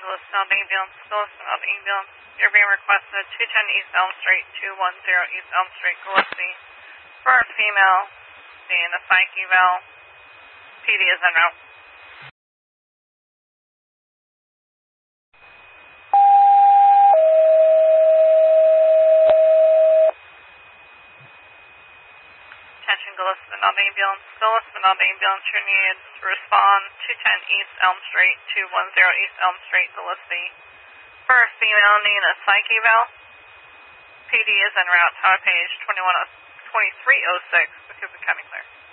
Gillespie ambulance, ambulance. You're being requested 210 East Elm Street, 210 East Elm Street, Gillespie. For a female, being a psych eval. PD is en route. Attention Gillespie ambulance, you're needed to respond 210 East Elm Street, 210 East Elm Street, Gillespie. For a female needing a psych eval, PD is en route, tower page 2306, because of County Clear.